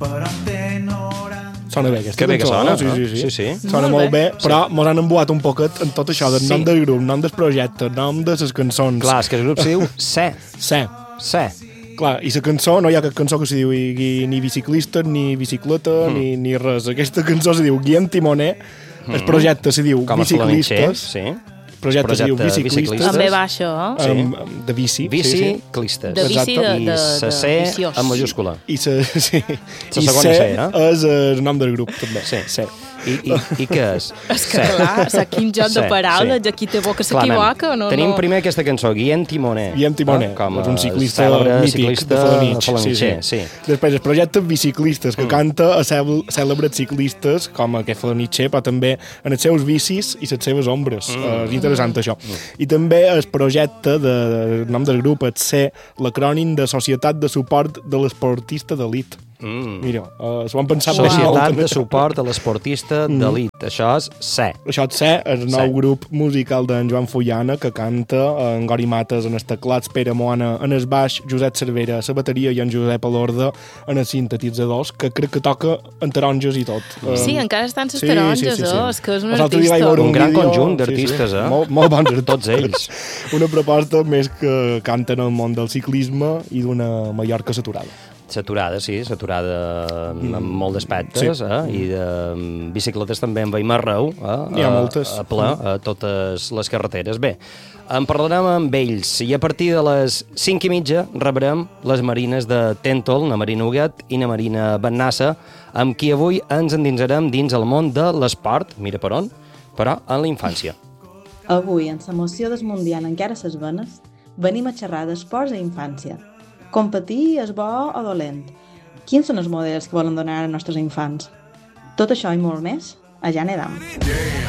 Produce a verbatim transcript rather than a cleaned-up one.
Sona bé aquesta Que bé que cançó, sona, sí, no? sí, sí. Sí, sí. Sona Molt molt bé, bé. però mos han embuat un poquet en tot això del Sí. nom del grup, nom del projecte, nom de les cançons. Clar, és que el grup se diu Se. Se. Se. Clar, i la cançó, no hi ha cap cançó que se digui ni biciclista, ni bicicleta, Mm. ni, ni res. Aquesta cançó se diu Guillem Timoner, mm. el projecte se diu Com a Flamencher, Biciclistes, sí. el projecte se diu Projecte Biciclistes, Biciclistes. També va això, eh? Sí. amb, amb, de bici. Biciclistes. De bici de, I de, se de C viciós. en majúscula. I se, sí. La I segona C C, eh? és el nom del grup, també. Sí. C. I, i, i què és? És que clar, saps quin joc de Sí, paraules, sí. aquí té boca Clar, s'equivoca o no? Tenim no. primer aquesta cançó, Guillem Timoner. Guillem Timoner, eh? Com és un a ciclista cèlebre mític ciclista de Felanitx. Felanitxer, sí. Després, el projecte Biciclistes, que Mm. canta a cèl- cèlebres ciclistes, com aquest Felanitxer, però també en els seus bicis i les seves ombres. Mm. Uh, és interessant, això. I també el projecte, de, el nom del grup, és ser l'acrònim de Societat de Suport de l'Esportista d'Elit. Mm. Mira, uh, s'ho han pensat Societat molt. de suport a l'esportista Mm. d'elit. Això és C. Això és ser el nou Sí. grup musical d'en Joan Fullana, que canta en Gori Mates en els teclats, Pere Moana en el baix, Josep Cervera a la bateria i en Josep Alorda en els sintetitzadors, que crec que toca en taronges i tot. Sí, Um, encara estan les sí, taronges, sí, sí, sí. oh, és que és un L'altre dia vaig artista. veure Un gran vídeo- conjunt d'artistes, eh? Molt, molt bons artistes. Tots ells. Una proposta més que canten al món del ciclisme i d'una Mallorca saturada. Saturada, sí, saturada amb Mm. molt d'aspectes, Sí. eh? I de mm, bicicletes també en veiem arreu, eh? N'hi ha a, moltes. a ple, a totes les carreteres. Bé, en parlarem amb ells i a partir de les cinc i mitja rebrem les marines de Tèntol, na Marina Huguet i na Marina Bennassa, amb qui avui ens endinsarem dins el món de l'esport, mira per on, però en la infància. Avui, en la moció del Mundial encara ses venes, venim a xerrar d'esports a infància. Competir és bo o dolent? Quins són els models que volen donar als nostres infants? Tot això i molt més, a Ja Nedam.